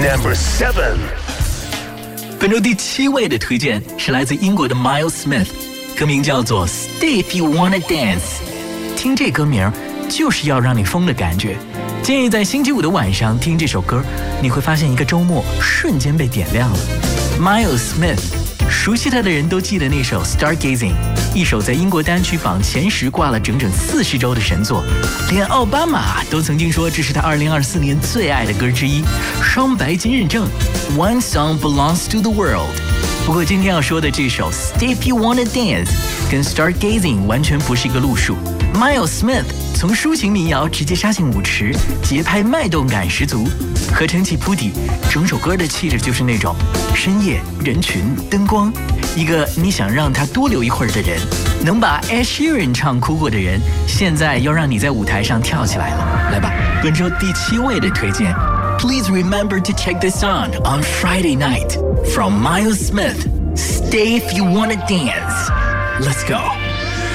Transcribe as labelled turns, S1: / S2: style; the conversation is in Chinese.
S1: Number 7。
S2: 本周第7位的推荐是来自英国的 Miles Smith， 歌名叫做 Stay If You Wanna Dance。听这歌名就是要让你疯的感觉。建议在星期五的晚上听这首歌，你会发现一个周末瞬间被点亮了。Miles Smith， 熟悉他的人都记得那首 Stargazing， 一首在英国单曲榜前10挂了整整40周的神作，连奥巴马都曾经说这是他2024年最爱的歌之一，双白金认证 One song belongs to the world。 不过今天要说的这首 Stay If You Wanna Dance 跟 Stargazing 完全不是一个路数。Miles Smith 从抒情民谣直接杀进舞池，节拍脉动感十足，合成器铺底，整首歌的气质就是那种深夜人群灯光，一个你想让他多留一会儿的人，能把 Ed Sheeran 唱哭过的人，现在要让你在舞台上跳起来了。来吧，本周第7位的推荐。Please remember to check this on Friday night from Miles Smith. Stay if you wanna dance. Let's go.